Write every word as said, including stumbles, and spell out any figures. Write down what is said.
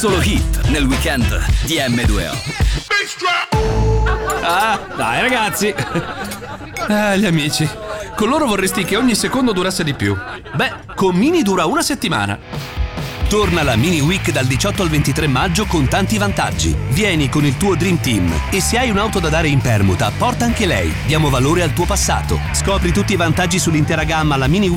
Solo hit nel weekend di emme due o. Ah, dai ragazzi. Ah, gli amici. Con loro vorresti che ogni secondo durasse di più. Beh, con Mini dura una settimana. Torna la Mini Week dal diciotto al ventitré maggio con tanti vantaggi. Vieni con il tuo Dream Team e se hai un'auto da dare in permuta, porta anche lei. Diamo valore al tuo passato. Scopri tutti i vantaggi sull'intera gamma alla Mini Week